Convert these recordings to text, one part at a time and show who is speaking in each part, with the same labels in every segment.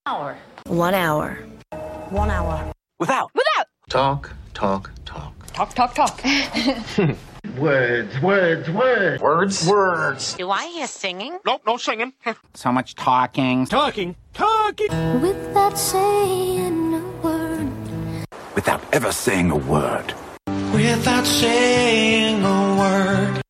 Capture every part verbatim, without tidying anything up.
Speaker 1: Hour.
Speaker 2: One hour.
Speaker 1: One hour.
Speaker 3: Without.
Speaker 1: Without.
Speaker 4: Talk, talk, talk.
Speaker 1: Talk, talk, talk.
Speaker 4: Words, words, words.
Speaker 3: Words? Words.
Speaker 1: Do I hear singing?
Speaker 3: Nope, no singing.
Speaker 5: So much talking.
Speaker 3: Talking. Talking.
Speaker 6: Without saying a word.
Speaker 7: Without ever saying a word.
Speaker 8: Without saying a word.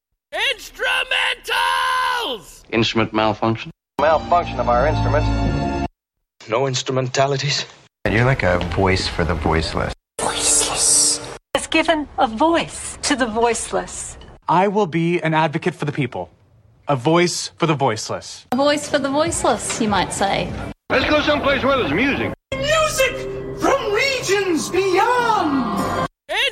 Speaker 3: Instrumentals!
Speaker 4: Instrument malfunction.
Speaker 9: Malfunction of our instrument.
Speaker 8: No instrumentalities.
Speaker 10: And you're like a voice for the voiceless.
Speaker 1: Voiceless. Has given a voice to the voiceless.
Speaker 5: I will be an advocate for the people. A voice for the voiceless.
Speaker 11: A voice for the voiceless, you might say.
Speaker 12: Let's go someplace where there's music.
Speaker 8: Music from regions beyond.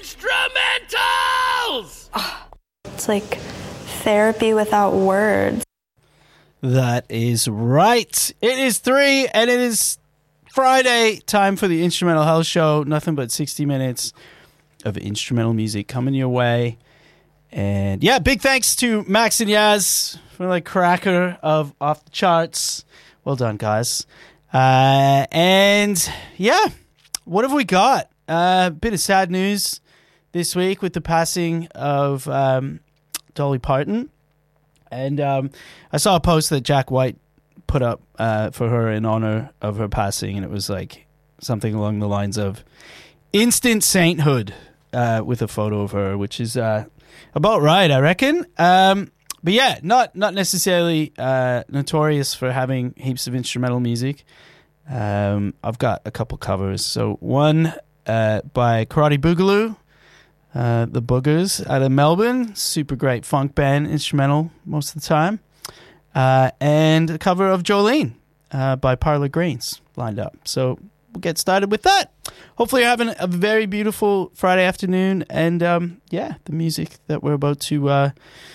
Speaker 3: Instrumentals!
Speaker 13: Oh, it's like therapy without words.
Speaker 14: That is right. It is three, and it is Friday. Time for the Instrumental Health Show. Nothing but sixty minutes of instrumental music coming your way. And yeah, big thanks to Max and Yaz for like cracker of Off the Charts. Well done, guys. Uh, and yeah, what have we got? A uh, bit of sad news this week with the passing of um, Dolly Parton. And um, I saw a post that Jack White put up uh, for her in honor of her passing, and it was like something along the lines of instant sainthood uh, with a photo of her, which is uh, about right, I reckon. Um, but yeah, not not necessarily uh, notorious for having heaps of instrumental music. Um, I've got a couple covers. So one uh, by Karate Boogaloo. Uh, the Boogers out of Melbourne, super great funk band, instrumental most of the time, uh, and a cover of Jolene uh, by Parlor Greens lined up. So we'll get started with that. Hopefully you're having a very beautiful Friday afternoon, and um, yeah, the music that we're about to uh,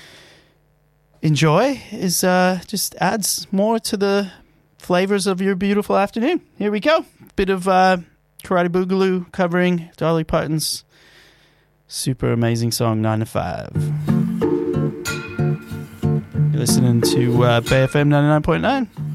Speaker 14: enjoy is uh, just adds more to the flavors of your beautiful afternoon. Here we go, bit of uh, Karate Boogaloo covering Dolly Parton's super amazing song, nine to five. You're listening to uh, Bay F M ninety-nine point nine.